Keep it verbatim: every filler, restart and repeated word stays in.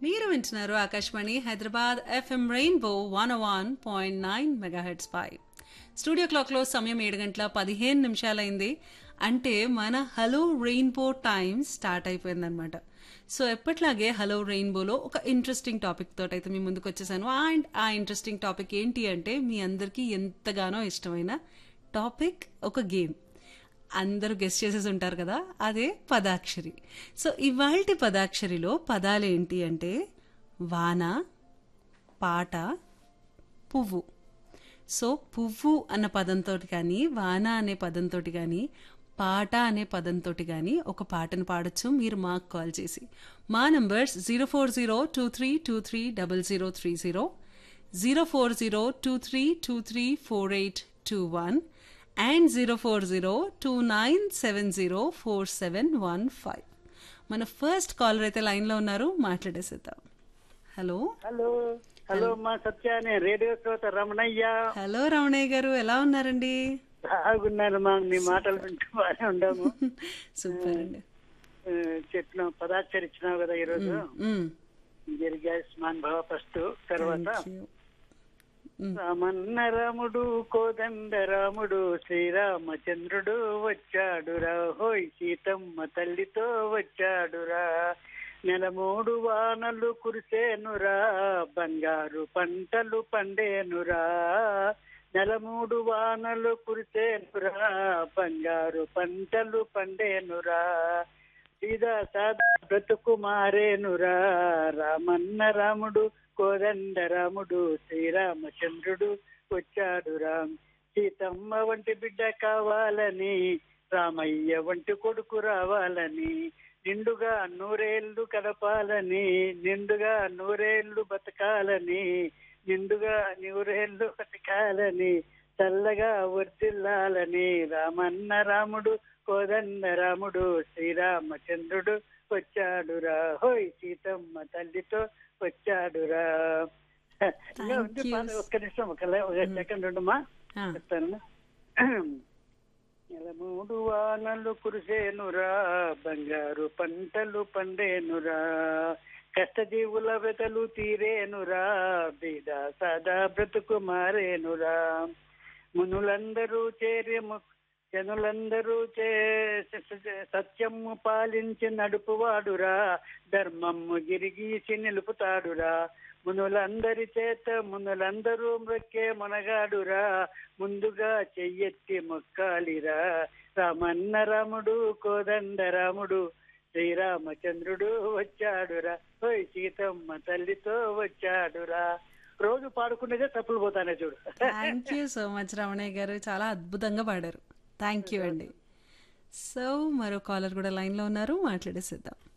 మీరు వింటున్నారు Akashvani Hyderabad FM rainbow one one point nine megahertz పై studio క్లాక్లో సమయం ఏడు గంటల పదిహేను నిమిషాలైంది. అంటే మన హలో రెయిన్బో టైం స్టార్ట్ అయిపోయిందనమాట. సో ఎప్పట్లాగే హలో రెయిన్బోలో ఒక ఇంట్రెస్టింగ్ టాపిక్ తోటి అయితే మీ ముందుకు వచ్చేసాను. అండ్ ఆ ఇంట్రెస్టింగ్ టాపిక్ ఏంటి అంటే మీ అందరికీ ఎంతగానో ఇష్టమైన టాపిక్, ఒక గేమ్. అందరూ గెస్ట్ చేసేసి ఉంటారు కదా, అదే పదాక్షరి. సో ఇవాల్టి పదాక్షరిలో పదాలు ఏంటి అంటే వాన, పాట, పువ్వు. సో పువ్వు అన్న పదంతో కానీ, వాన అనే పదంతో కానీ, పాట అనే పదంతో కానీ ఒక పాటను పాడొచ్చు మీరు మాకు కాల్ చేసి. మా numbers zero four zero two three two three double zero three zero, zero four zero two three two three four eight two one and zero four zero two nine seven zero four seven one five. మన first caller అయితే లైన్లో ఉన్నారు, మాట్లాడేసేద్దాం. Hello hello hello మా సత్యానే radio శ్రోత Ramanaiah. Hello Ramanaiah గారు, ఎలా ఉన్నారండి? బాగున్నాను మా, మీ మాటలు వింటూ బాగానే ఉండాము. సూపర్ అండి. ఆ, చెప్పినావు పదాక్షరి ఇచ్చినావు కదా ఈరోజు. మ్మ్. దీర్ఘాయుష్మాన్ భవ ఫస్ట్. తర్వాత Thank you. రామన్న రాముడు కోదండ రాముడు శ్రీరామచంద్రుడు వచ్చాడురా, హోయ్ సీతమ్మ తల్లితో వచ్చాడురా, నెల మూడు వానలు కురిసేనురా, బంగారు పంటలు పండేనురా, నెల మూడు వానలు కురిసేనురా, బంగారు పంటలు పండేనురా, సీదా సాదా బ్రతుకు మారేనురా, రామన్న రాముడు కోదండ రాముడు శ్రీరామచంద్రుడు వచ్చాడురా, సీతమ్మ వంటి బిడ్డ కావాలని, రామయ్య వంటి కొడుకు రావాలని, నిండుగా నూరేళ్లు గడపాలని, నిండుగా నూరేళ్లు బతకాలని, నిండుగా నూరేళ్లు బతకాలని, చల్లగా వర్తిల్లాలని, రామన్న రాముడు కోదండ రాముడు శ్రీరామచంద్రుడు వచ్చాడురా, హోయ్ సీతమ్మ తల్లితో వచ్చాడురా. ఇంకా ఉంది పాట. ఒక్క నిమిషం, ఒక ఒక సెకండ్ ఉండమా, చెప్తాను. నెల మూడు వానలు కురిసేనురా, బంగారు పంటలు పండేనురా, కష్టజీవుల వ్రతలు తీరేనురా, బీద సాదా బ్రతుకు మారేనురా, మునులందరూ చేరే జనులందరూ చే సత్యము పాలించి నడుపువాడురా, ధర్మము గిరిగీసి నిలుపుతాడురా, మునులందరి చేత మునులందరూ మృక్కే మునగాడురా, ముందుగా చెయ్యెత్తి మొక్కాలిరా, రామన్న రాముడు కోదండ రాముడు శ్రీరామచంద్రుడు వచ్చాడురా, ఓయ్ సీతమ్మ తల్లితో వచ్చాడురా. రోజు పాడుకునేదే తప్పులు పోతానే చూడు. Thank you so much Ramanaiah గారు, చాలా అద్భుతంగా పాడారు. థ్యాంక్ యూ అండి. సో మరో కాలర్ కూడా లైన్లో ఉన్నారు, మాట్లాడేసేద్దాం.